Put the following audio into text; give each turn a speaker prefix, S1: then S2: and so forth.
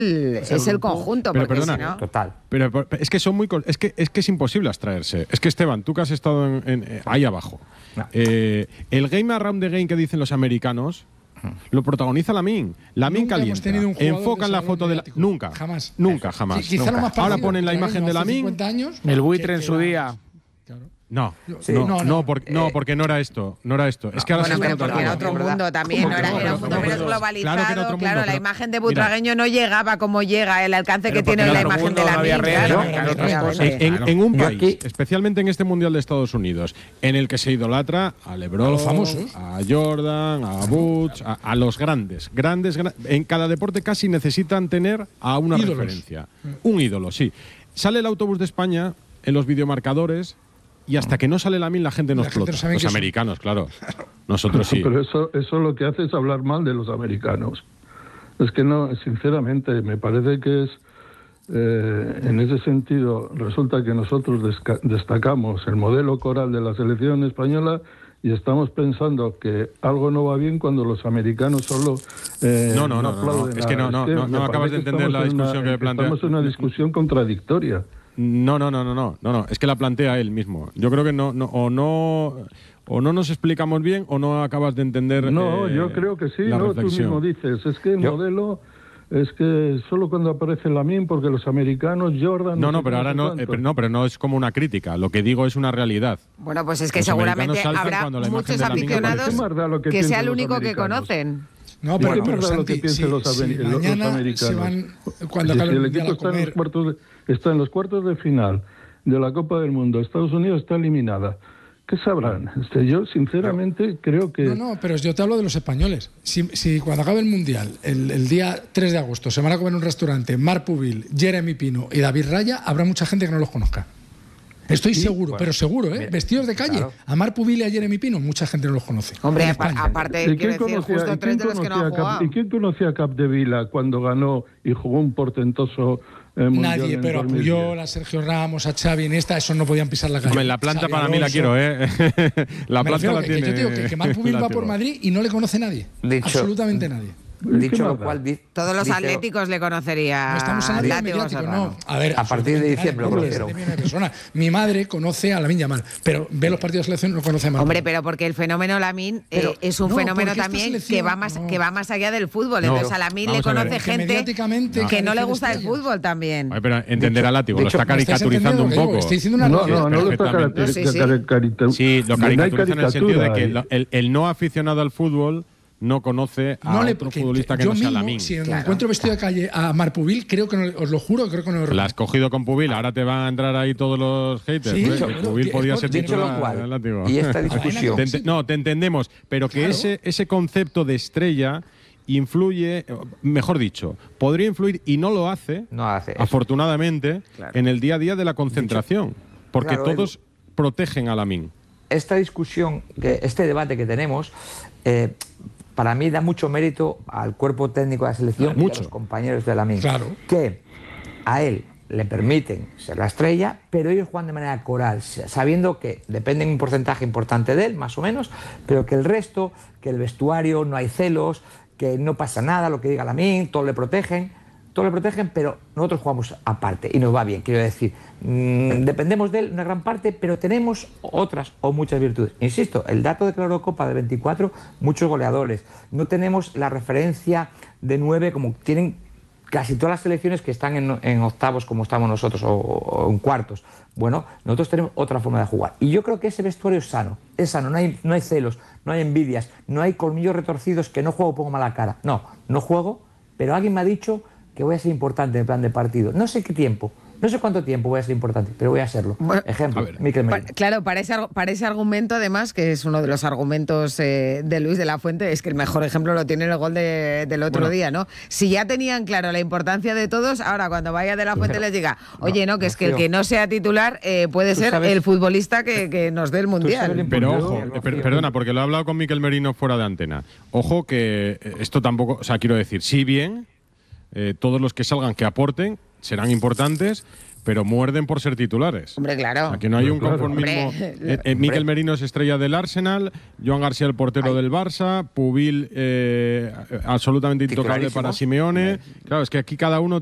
S1: es el conjunto,
S2: pero
S1: porque
S2: perdona,
S1: si no...
S3: Total.
S2: Pero es que son muy es que es imposible abstraerse. Es que Esteban, tú que has estado ahí abajo,
S3: No.
S2: el game around the game que dicen los americanos lo protagoniza Lamine. Lamine
S4: Nunca hemos
S2: calienta.
S4: tenido un jugador
S2: Enfocan
S4: de
S2: la
S4: ese
S2: foto de
S4: mediático.
S2: nunca,
S4: Jamás.
S2: nunca, jamás.
S4: Quizá
S2: nunca.
S4: lo más
S2: Ahora
S4: parecido,
S2: ponen la
S4: claro,
S2: imagen
S4: no,
S2: de
S4: hace
S2: Lamine.
S4: 50 años,
S5: El buitre
S4: que
S5: en su
S4: era-
S5: día.
S4: Claro.
S2: No,
S3: Sí.
S2: porque no era esto. No era esto. Es que ahora
S1: Bueno,
S2: se
S1: pero
S2: está
S1: porque era
S2: tratando.
S1: otro mundo también,
S2: ¿Cómo
S1: no
S2: que
S1: era,
S2: no?
S1: era un mundo
S2: Pero-
S1: menos
S2: pero-
S1: globalizado.
S2: claro que era otro mundo,
S1: la
S2: pero-
S1: imagen de
S2: Mira.
S1: Butragueño no llegaba como llega el alcance que
S5: Pero
S1: tiene
S5: porque
S1: la
S5: en otro
S1: imagen
S5: mundo
S1: de
S5: no
S1: la
S5: había redes,
S1: claro,
S5: eran otras
S1: efectivamente.
S5: cosas.
S2: En un
S3: Yo
S2: país,
S3: aquí-
S2: especialmente en este Mundial de Estados Unidos, en el que se idolatra a LeBron,
S4: A los famosos.
S2: a Jordan, a Butch, a los grandes. En cada deporte casi necesitan tener a una
S4: Ídolos.
S2: referencia. Un ídolo, sí. Sale el autobús de España en los videomarcadores y hasta que no sale Lamine la gente no
S4: La gente
S2: explota.
S4: no sabe
S2: Los
S4: que son-
S2: americanos, claro. Nosotros sí.
S6: Pero eso lo que hace es hablar mal de los americanos. Es que no, sinceramente, me parece que es, en ese sentido, resulta que nosotros destacamos el modelo coral de la selección española y estamos pensando que algo no va bien cuando los americanos solo
S2: No.
S6: aplauden.
S2: Es que no
S6: me
S2: acabas de
S6: parece
S2: entender
S6: estamos
S2: la
S6: en
S2: discusión que plantea.
S6: Estamos en una discusión contradictoria.
S2: No, es que la plantea él mismo. Yo creo que o no nos explicamos bien o no acabas de entender.
S6: No, yo creo que sí,
S2: la
S6: no, tú
S2: reflexión.
S6: mismo dices, es que el modelo es que solo cuando aparece Lamine, porque los americanos, Jordan...
S2: No, pero ahora no, pero no es como una crítica. Lo que digo es una realidad.
S1: Bueno, pues es que
S2: Los
S1: seguramente
S2: americanos saltan
S1: habrá
S2: cuando la imagen
S1: muchos
S2: de Lamine
S1: aficionados
S6: ¿Qué más da lo que
S1: que sea
S6: piensen
S1: el
S6: los
S1: único que
S6: americanos?
S1: conocen.
S4: No,
S6: ¿Y qué
S4: pero
S6: más da lo
S4: Santi,
S6: que piensen los
S4: si mañana
S6: americanos?
S4: se van, cuando
S6: Si
S4: acabe
S6: el
S4: el Mundial
S6: equipo
S4: a
S6: está en,
S4: comer,
S6: está en los cuartos de final de la Copa del Mundo, Estados Unidos está eliminada. ¿Qué sabrán? Yo, sinceramente, creo que...
S4: No, pero yo te hablo de los españoles. Si cuando acabe el Mundial, el día 3 de agosto, se van a comer en un restaurante Marc Pubil, Jeremy Pino y David Raya, habrá mucha gente que no los conozca. Estoy seguro, pero seguro, ¿eh?
S3: mira,
S4: Vestidos de calle.
S3: claro.
S4: A Marc Pubil y a Jeremy Pino, mucha gente no los conoce.
S1: Hombre,
S4: En España.
S1: aparte,
S6: ¿Y
S1: quiero decir, justo tres de los que no han jugado.
S6: ¿Y quién conocía a Capdevila cuando ganó y jugó un portentoso mundial?
S4: Nadie,
S6: en
S4: pero a
S6: 2010?
S4: Puyol, a Sergio Ramos, a Xavi, Iniesta, esos no podían pisar la calle.
S2: Hombre, la planta
S4: Xavi
S2: para mí la
S4: Alonso.
S2: quiero, ¿eh? La
S4: Me
S2: planta
S4: refiero
S2: la
S4: que
S2: tiene.
S4: yo te digo que Marc Pubil va por Madrid y no le conoce nadie.
S3: Dicho-
S4: Absolutamente nadie.
S3: Dicho lo
S6: más da?
S3: cual,
S1: Todos los
S3: dice-
S1: atléticos le conocería.
S4: No estamos hablando de
S1: Látigo
S4: mediático,
S1: Serrano.
S4: no. A ver,
S3: A partir de diciembre lo
S4: absolutamente
S3: conocieron.
S4: nadie, millones de personas. Mi madre conoce a Lamine Yamal, pero ve los partidos de selección y no conoce a Marc
S1: Hombre,
S4: Pubil.
S1: pero porque el fenómeno Lamine
S3: Pero-
S1: es un
S4: no,
S1: fenómeno
S4: porque esta
S1: también
S4: selección-
S1: que va más allá del fútbol.
S2: No,
S1: Entonces a Lamine le
S2: vamos a ver.
S1: conoce
S4: Que
S1: gente
S4: mediáticamente
S1: que no le
S4: carecen
S1: gusta el
S4: estrellas.
S1: fútbol también.
S2: Ay, pero entender a Látigo, lo
S3: dicho,
S2: está
S4: ¿Me estáis
S2: caricaturizando un
S4: entendiendo lo que
S2: poco.
S4: digo? Estoy diciendo una
S6: No,
S4: noticia.
S6: no lo está
S2: perfectamente.
S1: Sí, sí.
S6: caricaturizando.
S2: Sí, lo
S6: No hay
S2: caricaturizan en el sentido de
S6: caricatura
S2: que
S6: ahí.
S2: el no aficionado al fútbol no conoce a otro
S4: porque
S2: futbolista que
S4: yo
S2: no sea
S4: mismo,
S2: Lamine.
S4: si me encuentro vestido de calle a Marc Pubil, creo que no, os lo juro, creo que no lo
S2: La has cogido con Pubil, ahora te van a entrar ahí todos los haters.
S4: Sí,
S2: ¿eh?
S4: dicho-
S2: Que Pubil podía ser
S3: dicho lo
S2: titular,
S3: cual,
S2: Látigo.
S3: y esta discusión-
S2: Te entendemos, pero que
S4: Claro.
S2: ese concepto de estrella influye, mejor dicho, podría influir y no lo hace,
S3: No hace.
S2: afortunadamente,
S3: Claro.
S2: en el día a día de la concentración, porque
S3: Claro,
S2: todos protegen a Lamine.
S3: Esta discusión, este debate que tenemos, para mí da mucho mérito al cuerpo técnico de la selección y a
S2: Mucho.
S3: los compañeros de Lamine.
S4: Claro.
S3: Que a él le permiten ser la estrella, pero ellos juegan de manera coral, sabiendo que dependen un porcentaje importante de él, más o menos, pero que el resto, que el vestuario, no hay celos, que no pasa nada, lo que diga Lamine, todo le protegen, pero nosotros jugamos aparte y nos va bien. Quiero decir, dependemos de él una gran parte, pero tenemos otras o muchas virtudes. Insisto, el dato de la Eurocopa de 24, muchos goleadores. No tenemos la referencia de 9 como tienen casi todas las selecciones que están en octavos como estamos nosotros o en cuartos. Bueno, nosotros tenemos otra forma de jugar. Y yo creo que ese vestuario es sano, no hay celos, no hay envidias, no hay colmillos retorcidos que no juego, pongo mala cara. No juego, pero alguien me ha dicho que voy a ser importante en el plan de partido. No sé qué tiempo, no sé cuánto tiempo voy a ser importante, pero voy a serlo.
S1: Bueno,
S3: Ejemplo,
S2: a ver.
S3: Mikel Merino.
S1: Claro, para ese argumento, además, que es uno de los argumentos de Luis de la Fuente, es que el mejor ejemplo lo tiene el gol del otro día, ¿no? Si ya tenían claro la importancia de todos, ahora cuando vaya de la Fuente les diga, oye, no, que es que el que no sea titular puede ser
S3: sabes-
S1: el futbolista que nos dé el
S3: sabes
S1: Mundial.
S3: lo
S2: Pero
S3: Yo-
S2: ojo, perdona, porque lo he hablado con Mikel Merino fuera de antena. Ojo que esto tampoco, o sea, quiero decir, sí bien, todos los que salgan que aporten serán importantes, pero muerden por ser titulares.
S1: Hombre, claro.
S2: Aquí no hay un
S6: Claro.
S2: conformismo.
S1: Hombre.
S2: Mikel Merino es estrella del Arsenal, Joan García el portero del Barça, Pubil absolutamente intocable
S3: Titularísimo.
S2: para Simeone. Claro, es que aquí cada uno